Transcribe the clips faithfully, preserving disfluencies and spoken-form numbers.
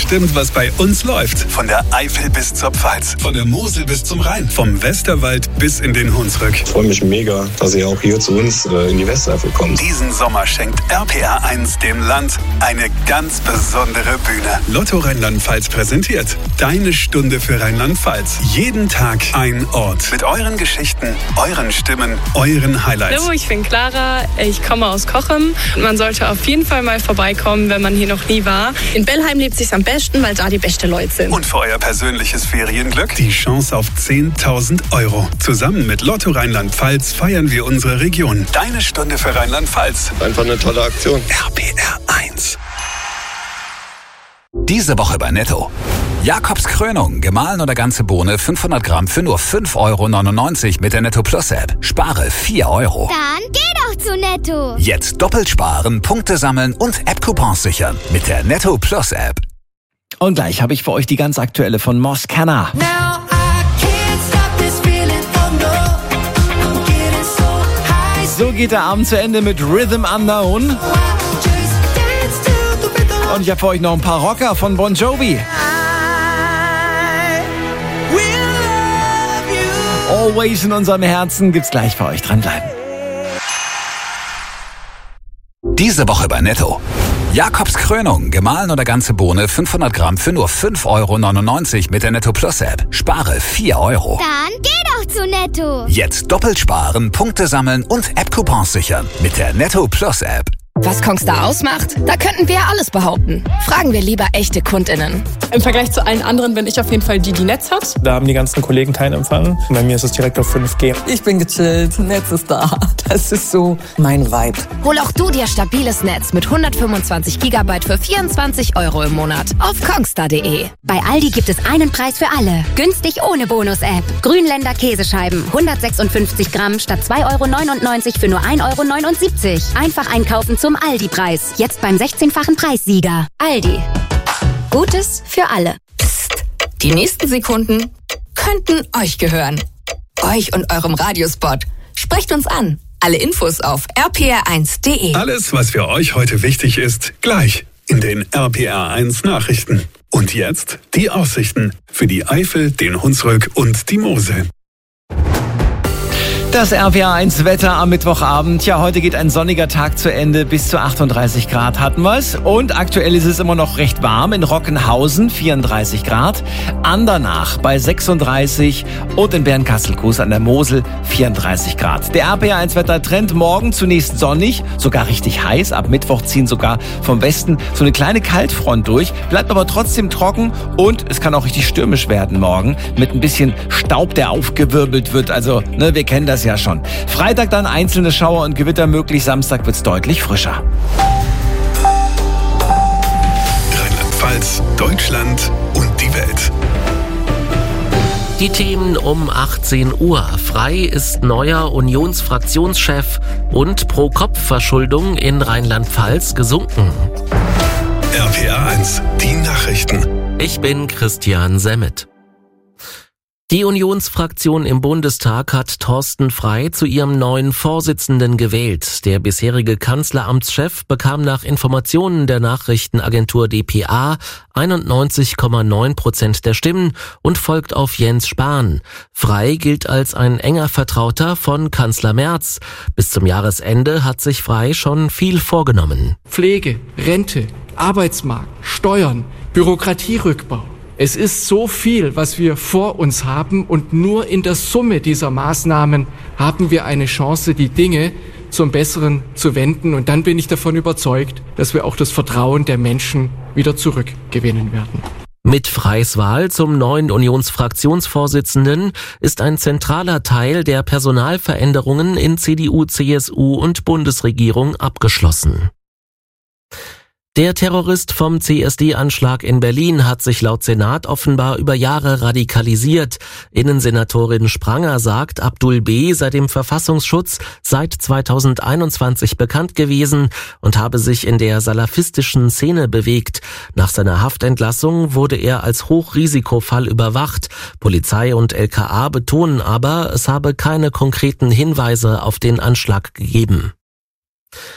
bestimmt, was bei uns läuft. Von der Eifel bis zur Pfalz, von der Mosel bis zum Rhein, vom Westerwald bis in den Hunsrück. Ich freue mich mega, dass ihr auch hier zu uns äh, in die Westeifel kommt. Diesen Sommer schenkt R P R eins dem Land eine ganz besondere Bühne. Lotto Rheinland-Pfalz präsentiert Deine Stunde für Rheinland-Pfalz. Jeden Tag ein Ort. Mit euren Geschichten, euren Stimmen, euren Highlights. Hallo, ich bin Clara, ich komme aus Cochem. Man sollte auf jeden Fall mal vorbeikommen, wenn man hier noch nie war. In Bellheim lebt es sich am besten, weil da die besten Leute sind. Und für euer persönliches Ferienglück die Chance auf zehntausend Euro. Zusammen mit Lotto Rheinland-Pfalz feiern wir unsere Region. Deine Stunde für Rheinland-Pfalz. Einfach eine tolle Aktion. R P R eins. Diese Woche bei Netto. Jakobs Krönung, gemahlen oder ganze Bohne, fünfhundert Gramm für nur fünf Euro neunundneunzig mit der Netto Plus App. Spare vier Euro. Dann geh doch zu Netto. Jetzt doppelt sparen, Punkte sammeln und App-Coupons sichern mit der Netto Plus App. Und gleich habe ich für euch die ganz aktuelle von Moscana. So geht der Abend zu Ende mit Rhythm Unknown. Und ich habe für euch noch ein paar Rocker von Bon Jovi. Always in unserem Herzen gibt's gleich für euch. Dranbleiben. Diese Woche bei Netto. Jakobs Krönung, gemahlen oder ganze Bohne, fünfhundert Gramm für nur fünf Euro neunundneunzig mit der Netto Plus App. Spare vier Euro. Dann geh doch zu Netto. Jetzt doppelt sparen, Punkte sammeln und App-Coupons sichern mit der Netto Plus App. Was Kongstar ausmacht? Da könnten wir alles behaupten. Fragen wir lieber echte KundInnen. Im Vergleich zu allen anderen bin ich auf jeden Fall die, die Netz hat. Da haben die ganzen Kollegen keinen Empfang. Bei mir ist es direkt auf fünf G. Ich bin gechillt, Netz ist da. Das ist so mein Vibe. Hol auch du dir stabiles Netz mit hundertfünfundzwanzig Gigabyte für vierundzwanzig Euro im Monat auf kongstar punkt de. Bei Aldi gibt es einen Preis für alle. Günstig ohne Bonus-App. Grünländer Käsescheiben, hundertsechsundfünfzig Gramm statt zwei Euro neunundneunzig für nur ein Euro neunundsiebzig. Einfach einkaufen zum Aldi-Preis. Jetzt beim sechzehnfachen Preissieger. Aldi. Gutes für alle. Psst. Die nächsten Sekunden könnten euch gehören. Euch und eurem Radiospot. Sprecht uns an. Alle Infos auf r p r eins punkt de. Alles, was für euch heute wichtig ist, gleich in den R P R eins Nachrichten. Und jetzt die Aussichten für die Eifel, den Hunsrück und die Mosel. Das R P R eins Wetter am Mittwochabend. Ja, heute geht ein sonniger Tag zu Ende. Bis zu achtunddreißig Grad hatten wir's. Und aktuell ist es immer noch recht warm. In Rockenhausen vierunddreißig Grad. Andernach bei sechsunddreißig. Und in Bernkastel-Kues an der Mosel vierunddreißig Grad. Der R P R eins Wettertrend morgen zunächst sonnig, sogar richtig heiß. Ab Mittwoch ziehen sogar vom Westen so eine kleine Kaltfront durch. Bleibt aber trotzdem trocken. Und es kann auch richtig stürmisch werden morgen. Mit ein bisschen Staub, der aufgewirbelt wird. Also, ne, wir kennen das ja schon. Freitag dann einzelne Schauer und Gewitter möglich. Samstag wird's deutlich frischer. Rheinland-Pfalz, Deutschland und die Welt. Die Themen um achtzehn Uhr. Frey ist neuer Unionsfraktionschef und Pro-Kopf-Verschuldung in Rheinland-Pfalz gesunken. R P R eins, die Nachrichten. Ich bin Christian Semmet. Die Unionsfraktion im Bundestag hat Thorsten Frey zu ihrem neuen Vorsitzenden gewählt. Der bisherige Kanzleramtschef bekam nach Informationen der Nachrichtenagentur D P A einundneunzig Komma neun Prozent der Stimmen und folgt auf Jens Spahn. Frey gilt als ein enger Vertrauter von Kanzler Merz. Bis zum Jahresende hat sich Frey schon viel vorgenommen. Pflege, Rente, Arbeitsmarkt, Steuern, Bürokratierückbau. Es ist so viel, was wir vor uns haben, und nur in der Summe dieser Maßnahmen haben wir eine Chance, die Dinge zum Besseren zu wenden. Und dann bin ich davon überzeugt, dass wir auch das Vertrauen der Menschen wieder zurückgewinnen werden. Mit Freys Wahl zum neuen Unionsfraktionsvorsitzenden ist ein zentraler Teil der Personalveränderungen in C D U, C S U und Bundesregierung abgeschlossen. Der Terrorist vom C S D-Anschlag in Berlin hat sich laut Senat offenbar über Jahre radikalisiert. Innensenatorin Spranger sagt, Abdul B. sei dem Verfassungsschutz seit zweitausendeinundzwanzig bekannt gewesen und habe sich in der salafistischen Szene bewegt. Nach seiner Haftentlassung wurde er als Hochrisikofall überwacht. Polizei und L K A betonen aber, es habe keine konkreten Hinweise auf den Anschlag gegeben.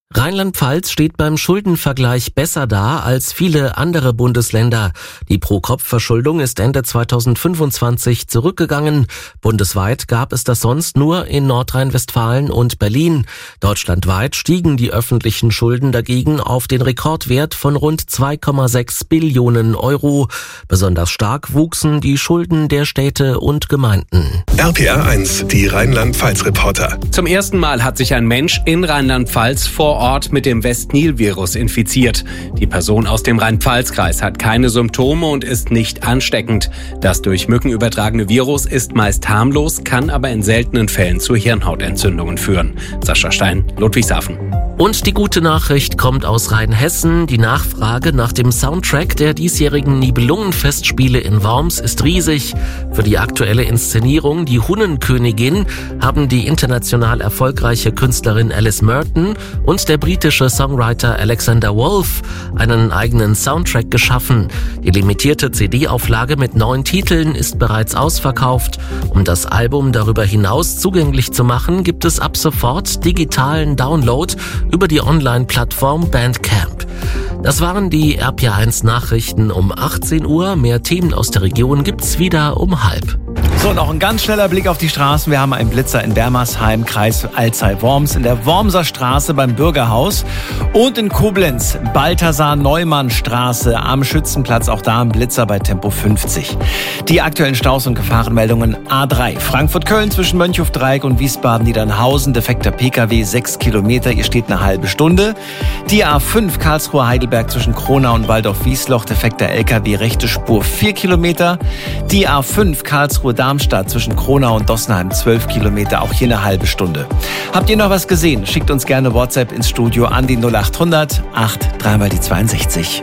Rheinland-Pfalz steht beim Schuldenvergleich besser da als viele andere Bundesländer. Die Pro-Kopf-Verschuldung ist Ende zweitausendfünfundzwanzig zurückgegangen. Bundesweit gab es das sonst nur in Nordrhein-Westfalen und Berlin. Deutschlandweit stiegen die öffentlichen Schulden dagegen auf den Rekordwert von rund zwei Komma sechs Billionen Euro. Besonders stark wuchsen die Schulden der Städte und Gemeinden. R P R eins, die Rheinland-Pfalz-Reporter. Zum ersten Mal hat sich ein Mensch in Rheinland-Pfalz vor Ort mit dem West-Nil-Virus infiziert. Die Person aus dem Rhein-Pfalz-Kreis hat keine Symptome und ist nicht ansteckend. Das durch Mücken übertragene Virus ist meist harmlos, kann aber in seltenen Fällen zu Hirnhautentzündungen führen. Sascha Stein, Ludwigshafen. Und die gute Nachricht kommt aus Rheinhessen. Die Nachfrage nach dem Soundtrack der diesjährigen Nibelungenfestspiele in Worms ist riesig. Für die aktuelle Inszenierung Die Hunnenkönigin haben die international erfolgreiche Künstlerin Alice Merton und der britische Songwriter Alexander Wolf einen eigenen Soundtrack geschaffen. Die limitierte C D-Auflage mit neun Titeln ist bereits ausverkauft. Um das Album darüber hinaus zugänglich zu machen, gibt es ab sofort digitalen Download über die Online-Plattform Bandcamp. Das waren die R P R eins Nachrichten um achtzehn Uhr. Mehr Themen aus der Region gibt's wieder um halb. So, noch ein ganz schneller Blick auf die Straßen. Wir haben einen Blitzer in Bermersheim, Kreis Alzey-Worms, in der Wormser Straße beim Bürgerhaus und in Koblenz, Balthasar-Neumann-Straße am Schützenplatz, auch da ein Blitzer bei Tempo fünfzig. Die aktuellen Staus und Gefahrenmeldungen: A drei, Frankfurt-Köln zwischen Mönchhof-Dreieck und Wiesbaden-Niedernhausen, defekter P K W, sechs Kilometer, ihr steht eine halbe Stunde. Die A fünf, Karlsruhe-Heidelberg zwischen Kronau und Waldorf-Wiesloch, defekter L K W, rechte Spur, vier Kilometer. Die A fünf, Karlsruhe-Darmstadt zwischen Kronau und Dossenheim, zwölf Kilometer, auch hier eine halbe Stunde. Habt ihr noch was gesehen? Schickt uns gerne WhatsApp ins Studio an die null achthundert acht drei mal die zweiundsechzig.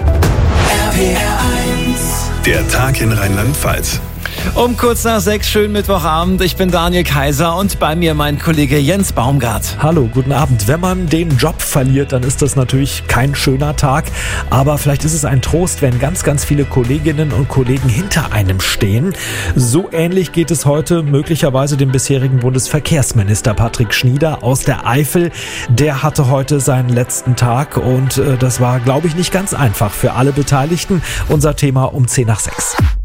R P R eins, der Tag in Rheinland-Pfalz. Um kurz nach sechs, schönen Mittwochabend. Ich bin Daniel Kaiser und bei mir mein Kollege Jens Baumgart. Hallo, guten Abend. Wenn man den Job verliert, dann ist das natürlich kein schöner Tag. Aber vielleicht ist es ein Trost, wenn ganz, ganz viele Kolleginnen und Kollegen hinter einem stehen. So ähnlich geht es heute möglicherweise dem bisherigen Bundesverkehrsminister Patrick Schnieder aus der Eifel. Der hatte heute seinen letzten Tag und äh, das war, glaube ich, nicht ganz einfach für alle Beteiligten. Unser Thema um zehn nach sechs.